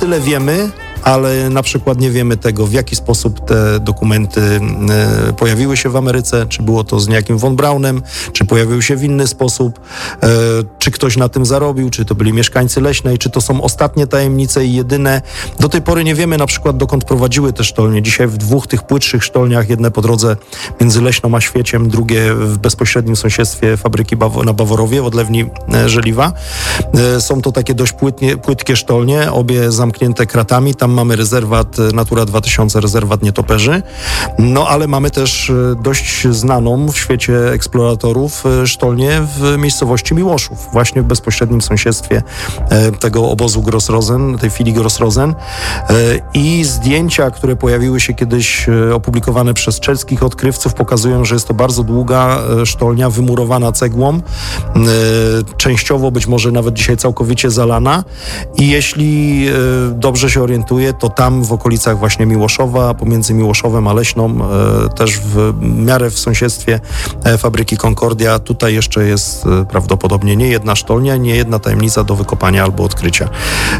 tyle wiemy, ale na przykład nie wiemy tego, w jaki sposób te dokumenty pojawiły się w Ameryce, czy było to z niejakim von Braunem, czy pojawiły się w inny sposób, czy ktoś na tym zarobił, czy to byli mieszkańcy Leśnej, czy to są ostatnie tajemnice i jedyne. Do tej pory nie wiemy na przykład, dokąd prowadziły te sztolnie. Dzisiaj w dwóch tych płytszych sztolniach, jedne po drodze między Leśną a Świeciem, drugie w bezpośrednim sąsiedztwie fabryki na Baworowie, w odlewni Żeliwa. Są to takie dość płytkie sztolnie, obie zamknięte kratami. Tam mamy rezerwat Natura 2000, rezerwat nietoperzy, no ale mamy też dość znaną w świecie eksploratorów sztolnię w miejscowości Miłoszów, właśnie w bezpośrednim sąsiedztwie tego obozu Grossrosen, tej filii Grossrosen, i zdjęcia, które pojawiły się kiedyś opublikowane przez czeskich odkrywców, pokazują, że jest to bardzo długa sztolnia wymurowana cegłą, częściowo być może nawet dzisiaj całkowicie zalana, i jeśli dobrze się orientuję, to tam w okolicach właśnie Miłoszowa, pomiędzy Miłoszowem a Leśną, też w miarę w sąsiedztwie fabryki Concordia, tutaj jeszcze jest prawdopodobnie nie jedna sztolnia, nie jedna tajemnica do wykopania albo odkrycia.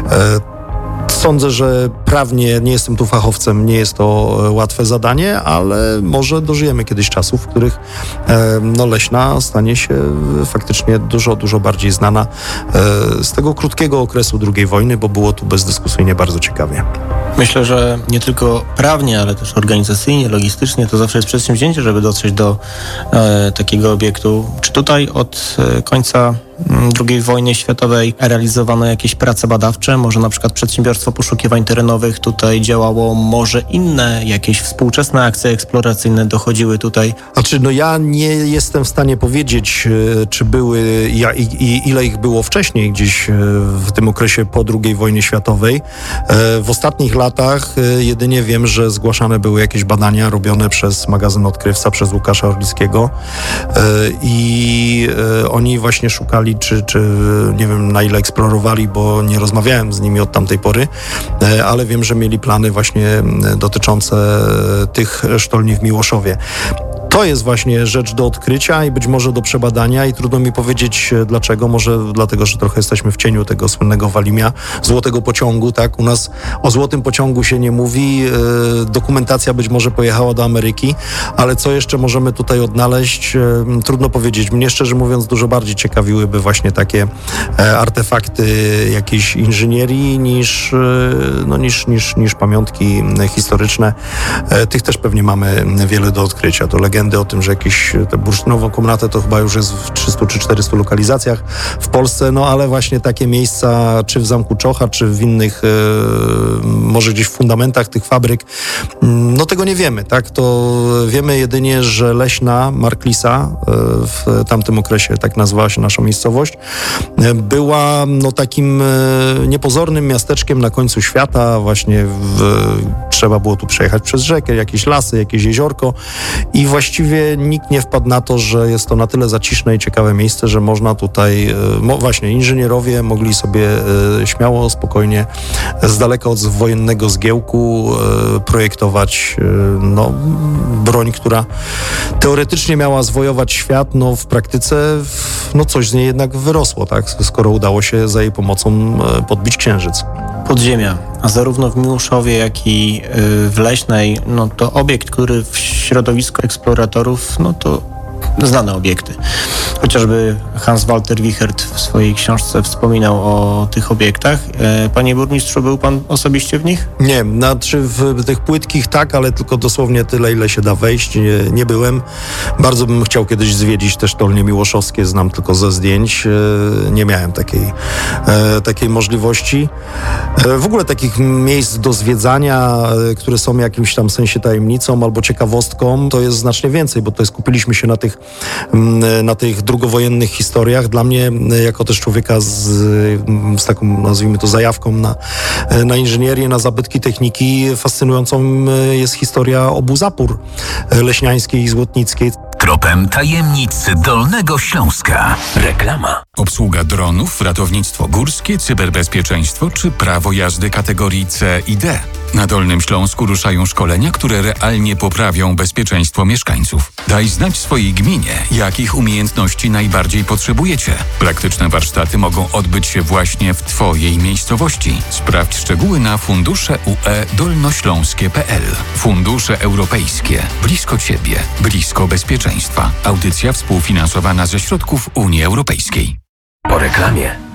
Sądzę, że prawnie, nie jestem tu fachowcem, nie jest to łatwe zadanie, ale może dożyjemy kiedyś czasów, w których Leśna stanie się faktycznie dużo bardziej znana z tego krótkiego okresu II wojny, bo było tu bezdyskusyjnie bardzo ciekawie. Myślę, że nie tylko prawnie, ale też organizacyjnie, logistycznie to zawsze jest przedsięwzięcie, żeby dotrzeć do takiego obiektu. Czy tutaj od końca II wojny światowej realizowano jakieś prace badawcze? Może na przykład Przedsiębiorstwo Poszukiwań Terenowych tutaj działało? Może inne jakieś współczesne akcje eksploracyjne dochodziły tutaj? Ja nie jestem w stanie powiedzieć, czy były i ile ich było wcześniej gdzieś w tym okresie po II wojnie światowej. W ostatnich latach jedynie wiem, że zgłaszane były jakieś badania robione przez magazyn Odkrywca, przez Łukasza Orlickiego, i oni właśnie szukali, czy nie wiem na ile eksplorowali, bo nie rozmawiałem z nimi od tamtej pory, ale wiem, że mieli plany właśnie dotyczące tych sztolni w Miłoszowie. To jest właśnie rzecz do odkrycia i być może do przebadania, i trudno mi powiedzieć dlaczego. Może dlatego, że trochę jesteśmy w cieniu tego słynnego Walimia, złotego pociągu, tak? U nas o złotym pociągu się nie mówi, dokumentacja być może pojechała do Ameryki, ale co jeszcze możemy tutaj odnaleźć? Trudno powiedzieć. Mnie szczerze mówiąc dużo bardziej ciekawiłyby właśnie takie artefakty jakiejś inżynierii niż pamiątki historyczne. Tych też pewnie mamy wiele do odkrycia. To legendy o tym, że jakieś bursztynową komnatę to chyba już jest w 300 czy 400 lokalizacjach w Polsce, ale właśnie takie miejsca, czy w Zamku Czocha, czy w innych, może gdzieś w fundamentach tych fabryk, tego nie wiemy, tak? To wiemy jedynie, że Leśna, Marklisa, w tamtym okresie, tak nazywała się nasza miejscowość, była takim niepozornym miasteczkiem na końcu świata, właśnie trzeba było tu przejechać przez rzekę, jakieś lasy, jakieś jeziorko, i właściwie nikt nie wpadł na to, że jest to na tyle zaciszne i ciekawe miejsce, że można tutaj, właśnie inżynierowie mogli sobie śmiało, spokojnie, z daleka od wojennego zgiełku projektować broń, która teoretycznie miała zwojować świat, w praktyce coś z niej jednak wyrosło, tak? Skoro udało się za jej pomocą podbić Księżyc. Podziemia, a zarówno w Miłoszowie, jak i w Leśnej, to obiekt, który w środowisku eksploratorów, to znane obiekty. Chociażby Hans-Walter Wichert w swojej książce wspominał o tych obiektach. Panie burmistrzu, był pan osobiście w nich? Nie, w tych płytkich tak, ale tylko dosłownie tyle, ile się da wejść. Nie byłem. Bardzo bym chciał kiedyś zwiedzić te sztolnie miłoszowskie, znam tylko ze zdjęć. Nie miałem takiej możliwości. W ogóle takich miejsc do zwiedzania, które są w jakimś tam sensie tajemnicą albo ciekawostką, to jest znacznie więcej, bo tutaj skupiliśmy się na tych drugowojennych historiach. Dla mnie, jako też człowieka z taką, nazwijmy to, zajawką na inżynierię, na zabytki techniki, fascynującą jest historia obu zapór leśniańskiej i złotnickiej. Tropem tajemnic Dolnego Śląska. Reklama. Obsługa dronów, ratownictwo górskie, cyberbezpieczeństwo czy prawo jazdy kategorii C i D. Na Dolnym Śląsku ruszają szkolenia, które realnie poprawią bezpieczeństwo mieszkańców. Daj znać swojej gminie, jakich umiejętności najbardziej potrzebujecie. Praktyczne warsztaty mogą odbyć się właśnie w Twojej miejscowości. Sprawdź szczegóły na fundusze.ue-dolnośląskie.pl. Fundusze europejskie. Blisko Ciebie. Blisko bezpieczeństwa. Audycja współfinansowana ze środków Unii Europejskiej. Po reklamie.